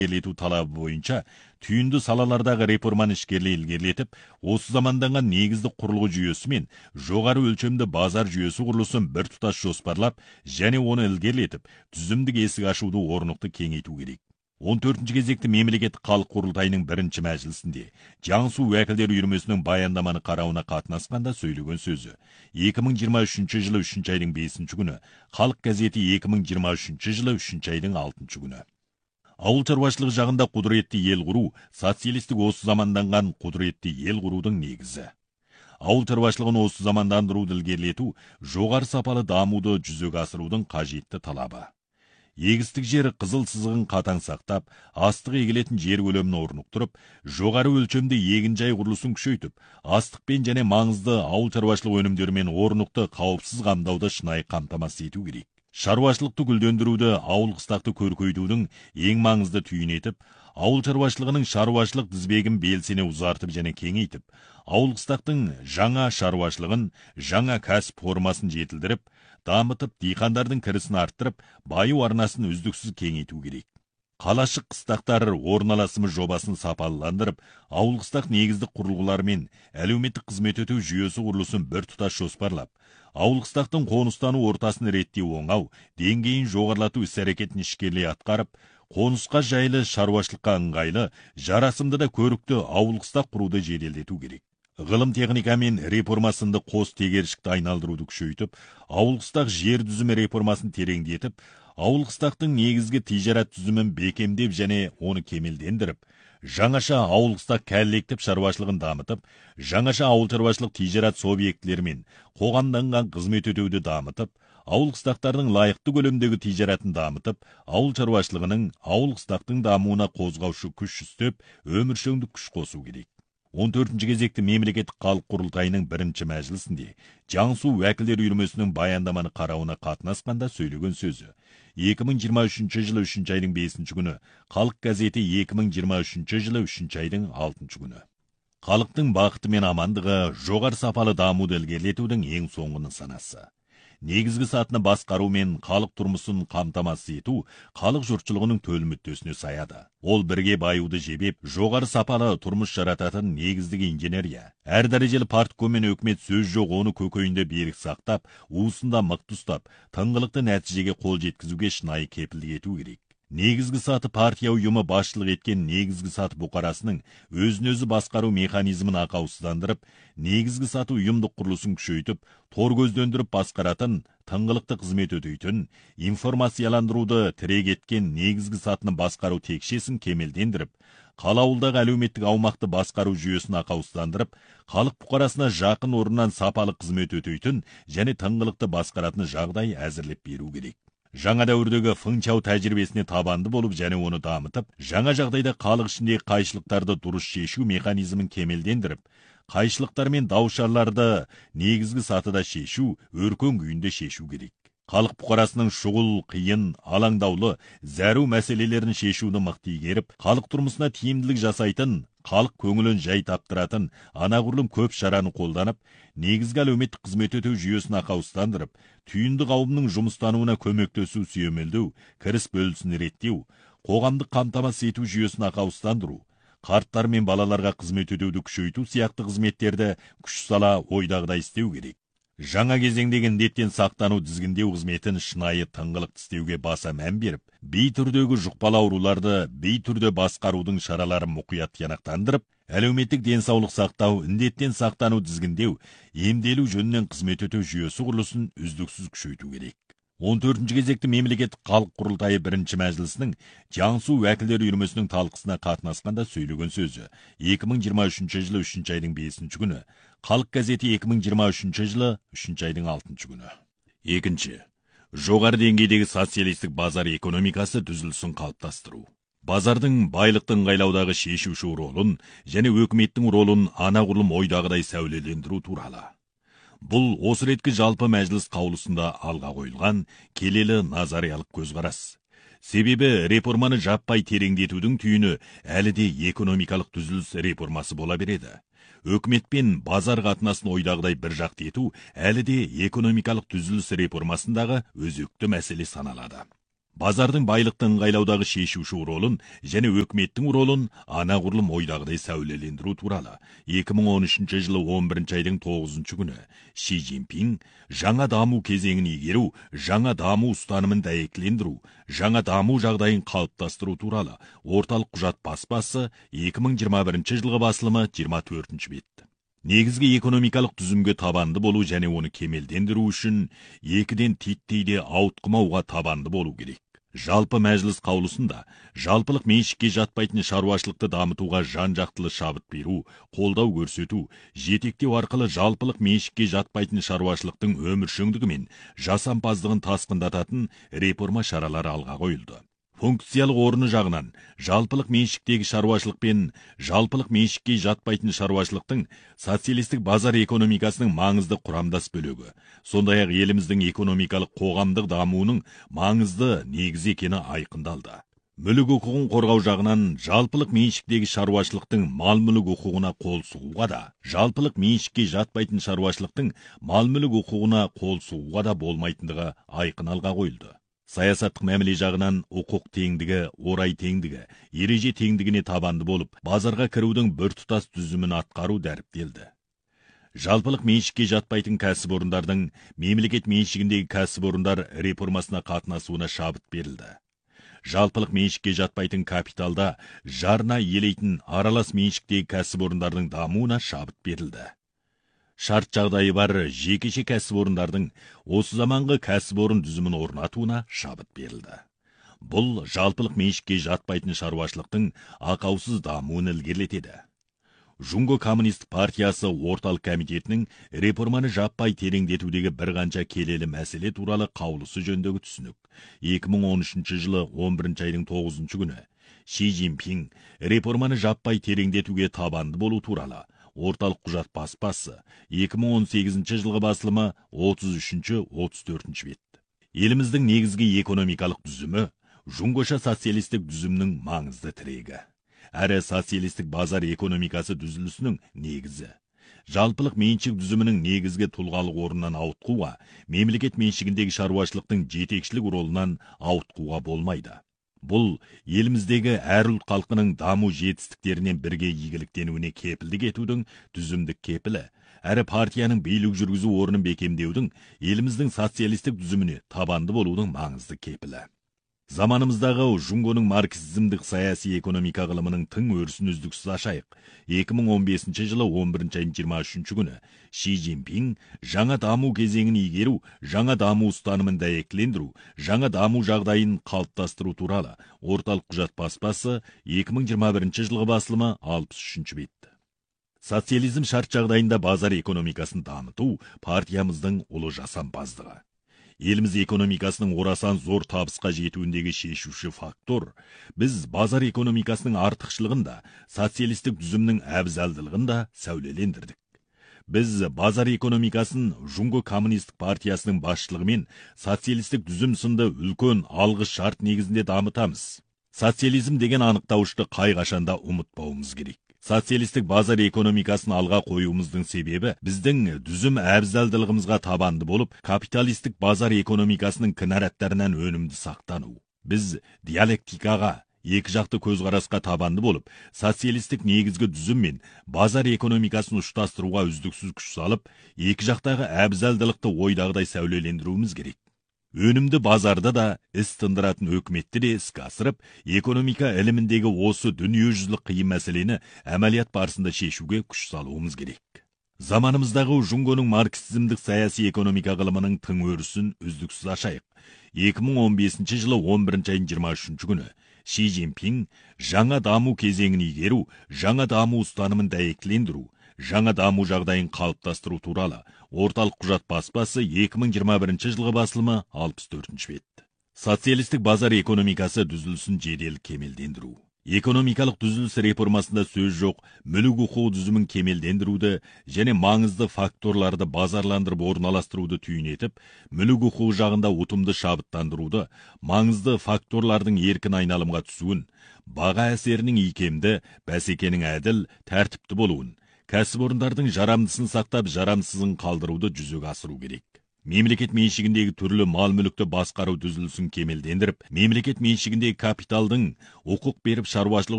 ілгерілету талабы бойынша түйінді салалардағы реформаны ішкерлей ілгерілетіп, осы заманданған негізді құрылғы жүйесі мен жоғары өлчемді базар жүйесі құрылысын бір тұтас жоспарлап, және оны ілгерілетіп, түзімдік есік ашуды орнықты кеңейту керек. 14-ші кезекті мемлекеттік халық құрылтайының бірінші мәжілісінде Жаңсу уәкілдер үйірмесінің баяндаманы қарауына қатынасқанда сөйлеген сөзі 2023 жылы 3 айдың 5 күні, Халық газеті 2023 жылы 3 айдың 6 күні. Ауыл шаруашылығы жағында құдіретті ел құру, социалистік осы заманданған құдіретті ел құрудың негізі. Ауыл шаруашылығын осы замандандыруды ілгерілету, жоғары сапалы дамуды жүзеге асырудың қажетті талабы. Егістік жері қызыл сызығын қатаң сақтап, астық егілетін жер көлемін орнықтырып, жоғары өлчемді егінжай құрылысын күшейтіп, астықпен және маңызды ауыл шаруашылық өнімдерімен орнықты қауіпсіз қамдауды шынайы қамтамасыз ету керек. Шаруашылықты гүлдендіруді, ауыл қыстақты көркейтудің ең маңызды түйін етіп, ауыл шаруашылығының шаруашылық тізбегін белсене ұзартып және кеңейтіп, ауыл қыстақтың жаңа шаруашылығын, жаңа кәсіп формасын жетілдіріп, дамытып, диқандардың кірісін арттырып, байу арнасын үздіксіз кеңейту керек. Қалашық қыстақтар орналасымы жобасын сапалыландырып, ауыл қыстақ негізді құрылғылар мен әлеуметтік қызмет өтеу жүйесі құрылысын бір тұтас жоспарлап, ауыл қыстақтың қоныстану ортасын реттеу оңау, деңгейін жоғарылату іс-әрекетін ішкерлей атқарып, қонысқа жайлы, шаруашылыққа ыңғайлы, жарасымды да көрікті ауыл қыстақ құруды жеделдету керек. Ғылым техника мен реформасында қос тегершікті айналдыруды күшейтіп, ауыл қыстақ жер түзімі реформасын тереңдетіп, ауыл қыстақтың негізгі тижарат түзімін бекемдеп және оны кемелдендіріп, жаңаша ауыл қыстақ кәллектіп шаруашылығын дамытып, жаңаша ауыл шаруашылық тижарат субъектілері мен қоғамданған қызмет өтеуді дамытып, ауыл қыстақтардың лайықты көлемдегі тижаратын дамытып, ауыл шаруашылығының ауыл қыстақтың дамуына қозғаушы күш үстеп, өміршеңдік күш қосу керек. 14-ші кезекті мемлекеттік халық құрылтайының бірінші мәжілісінде Жаңсу уәкілдер үйірмесінің баяндаманы қарауына қатынасқанда сөйлеген сөзі 2023 жылы 3 айдың 5 күні, Халық газеті 2023 жылы 3 айдың 6 күні. Халықтың бақыты мен амандығы жоғары сапалы дамуды ілгерілетудің ең соңғы нысанасы. Негізгі сатыны басқару мен халық тұрмысын қамтамасыз ету халық жұртшылығының төл мүддесіне саяды. Ол бірге баюды жебеп, жоғары сапалы тұрмыс жарататын негіздегі инженерия. Әр дәрежелі партия мен өкімет сөз жоқ оны көкейінде берік сақтап, уысында мықты ұстап, тыңғылықты нәтижеге қол жеткізуге шынайы кепілдік ету керек. Негізгі саты партия ұйымы басшылық еткен негізгі саты бұқарасының өзін-өзі басқару механизмін ақаусыздандырып, негізгі саты ұйымдық құрылысын күшейтіп, тор көздендіріп басқаратын, тыңғылықты қызмет өтейтін, информацияландыруды тірек еткен негізгі сатыны басқару текшесін кемелдендіріп, қала ауылдағы әлеуметтік аумақты басқару жүйесін ақаусыздандырып, халық бұқарасына жақын орыннан сапалы қызмет өтейтін және тыңғылықты басқаратын жағдай әзірлеп беру керек. Жаңа дәуірдегі фыңчау тәжірибесіне табанды болып және оны дамытып, жаңа жағдайда халық ішіндегі қайшылықтарды дұрыс шешу механизмін кемелдендіріп, қайшылықтар мен даушарларды негізгі сатыда шешу, өркен күйінде шешу керек. Халық бұқарасының шұғыл, қиын, алаңдаулы, зәру мәселелерін шешуді мықты игеріп, халық тұрмысына тиімділік жасайтын, халық көңілін жай таптыратын, анағұрлым көп шараны қолданып, негізгі әлеуметтік қызмет өтеу жүйесін ақаусыздандырып, түйінді қауымның жұмыстануына көмектесу сүйемелдеу, кіріс бөлісін реттеу, қоғамдық қамтамасыз ету жүйесін ақаусыздандыру, қарттар мен балаларға қызмет өтеуді күшейту сияқты қызметтерді күш сала ойдағыдай істеу керек. Жаңа кезеңдегі індеттен сақтану тізгіндеу қызметін шынайы тыңғылықты істеуге баса мән беріп, бей түрдегі жұқпалы ауруларды бей түрде басқарудың шараларын мұқият тиянақтандырып, әлеуметтік денсаулық сақтау, індеттен сақтану тізгіндеу, емделу жөнінен қызмет өтеу жүйесі құрылысын үздіксіз күшейту керек. 14-ші кезекті мемлекеттік халық құрылтайы бірінші мәжілісінің Жаңсу уәкілдер үйірмесінің талқысына қатынасқанда сөйлеген сөзі 2023 жылы 3 айдың 5 күні, Халық газеті 2023 жылы 3 айдың 6 күні. Екінші, жоғары деңгейдегі социалистік базар экономикасы түзілісін қалыптастыру. Базардың байлықтың ыңғайлаудағы шешуші ролын және өкіметтің ролын анағұрлым ойдағыдай сәулелендіру туралы. Бұл осы реткі жалпы мәжіліс қаулысында алға қойылған келелі назариялық көзқарас. Себебі реформаны жаппай тереңдетудің түйіні әлі де экономикалық түзіліс реформасы бола береді. Өкімет пен базар қатынасын ойдағыдай бір жақты ету әлі де экономикалық түзіліс реформасындағы өзекті мәселе саналады. Базардың байлықты ыңғайлаудағы шешуші ролын және өкіметтің ролын анағұрлым ойдағыдай сәулелендіру туралы 2013 жылы 11 айдың 9 күні Ши Цзиньпин жаңа даму кезеңін игеру, жаңа даму ұстанымын дәйектілендіру, жаңа даму жағдайын қалыптастыру туралы орталық құжат баспасы 2021 жылғы басылымы 24 бет. Негізгі экономикалық түзімге табанды болу және оны кемелдендіру үшін екіден титтейде ауытқымауға табанды болу керек. Жалпы мәжіліс қаулысында жалпылық меншікке жатпайтын шаруашылықты дамытуға жан-жақтылы шабыт беру, қолдау көрсету, жетектеу арқылы жалпылық меншікке жатпайтын шаруашылықтың өміршеңдігі мен жасампаздығын тасқындататын реформа шаралары алға қойылды. Функциялық орны жағынан жалпылық меншіктегі шаруашылық пен жалпылық меншікке жатпайтын шаруашылықтың социалистік базар экономикасының маңызды құрамдас бөлігі, сондай-ақ еліміздің экономикалық қоғамдық дамуының маңызды негізі екені айқындалды. Мүлік құқығын қорғау жағынан жалпылық меншіктегі шаруашылықтың мал-мүлік құқығына қол сұғуға да, жалпылық меншікке жатпайтын шаруашылықтың мал-мүлік құқығына қол сұғуға да болмайтындығы айқын алға қойылды. Саясаттық мәміле жағынан құқық теңдігі, орай теңдігі, ереже теңдігіне табанды болып, базарға кірудің біртұтас түзімін атқару дәріптелді. Жалпылық меншікке жатпайтын кәсіпорындардың мемлекет меншігіндегі кәсіпорындар реформасына қатынасуына шабыт берілді. Жалпылық меншікке жатпайтын капиталда жарна елейтін аралас меншіктегі кәсіпорындардың дамуына шабыт берілді. Шарт жағдайы бар жекеше кәсіпорындардың осы заманғы кәсіпорын түзімін орнатуына шабыт берілді. Бұл жалпылық меншікке жатпайтын шаруашылықтың ақаусыз дамуын ілгерілетеді. Жунго коммунист партиясы орталық комитетінің реформаны жаппай тереңдетудегі бір қанша келелі мәселе туралы қаулысы жөніндегі түсінік 2013 жылы 11 айдың 9 күні Ши Цзиньпин реформаны жаппай тереңдетуге табанды болу туралы орталық құжат баспасы 2018 жылғы басылымы 33-34 бет. Еліміздің негізгі экономикалық түзімі жунгоша социалистік түзімнің маңызды тірегі. Әрі социалистік базар экономикасы түзілісінің негізі. Жалпылық меншік түзімінің негізгі тұлғалық орнынан ауытқуға, мемлекет меншігіндегі шаруашылықтың жетекшілік ролынан ауытқуға болмайды. Бұл еліміздегі әр ұлт халқының даму жетістіктерінен бірге игіліктенуіне кепілдік етудің түзімдік кепілі, әрі партияның билік жүргізу орнын бекемдеудің еліміздің социалистік түзіміне табанды болудың маңызды кепілі. Заманымыздағы жунгоның марксизмдік саяси экономика ғылымының тың өрісін үздіксіз ашайық. 2015 жылы 11 айдың 23 күні Ши Цзиньпин жаңа даму кезеңін игеру, жаңа даму ұстанымын дәйектілендіру, жаңа даму жағдайын қалыптастыру туралы орталық құжат баспасы 2021 жылғы басылымы 63 бет. Социализм шарт жағдайында базар экономикасын дамыту партиямыздың ұлы жасампаздығы. Еліміз экономикасының орасан зор табысқа жетуіндегі шешуші фактор, біз базар экономикасының артықшылығында, социалистік түзімнің әбзалдылығында сәулелендірдік. Біз базар экономикасын Жунго коммунистік партиясының басшылығымен социалистік түзім сынды үлкен алғы шарт негізінде дамытамыз. Социализм деген анықтауышты қай қашанда ұмытпауымыз керек. Социалистік базар экономикасын алға қоюымыздың себебі біздің түзім әбзалдылығымызға табанды болып, капиталистік базар экономикасының кінәраттарынан өнімді сақтану. Біз диалектикаға, екі жақты көзқарасқа табанды болып, социалистік негізгі түзім мен базар экономикасын ұштастыруға үздіксіз күш салып, екі жақтағы әбзалдылықты ойдағыдай сәулелендіруіміз керек. Өнімді базарда да іс тындыратын өкіметті де іске асырып, экономика іліміндегі осы дүниежүзілік қиын мәселені әмәлият барысында шешуге күш салуымыз керек. Заманымыздағы жунгоның марксизмдік саяси экономика ғылымының тың өрісін үздіксіз ашайық. 2015 жылы 11 айдың 23 күні Ши Цзиньпин жаңа даму кезеңін игеру, жаңа даму ұстанымын дәйектілендіру, жаңа даму жағдайын қалыптастыру туралы орталық құжат баспасы 2021 жылғы басылымы 64 бет. Социалистік базар экономикасы түзілісін жедел кемелдендіру. Экономикалық түзіліс реформасында сөз жоқ, мүлік құқығы түзімін кемелдендіруді және маңызды факторларды базарландырып орналастыруды түйін етіп, мүлік құқығы жағында ұтымды шабыттандыруды, маңызды факторлардың еркін айналымға түсуін, баға әсерінің икемді, бәсекенің әділ, тәртіпті болуын, кәсіпорындардың жарамдысын сақтап, жарамсызын қалдыруды жүзеге асыру керек. мемлекет меншігіндегі түрлі мал-мүлікті басқару түзілісін кемелдендіріп, мемлекет меншігіндегі капиталдың құқық беріп шаруашылық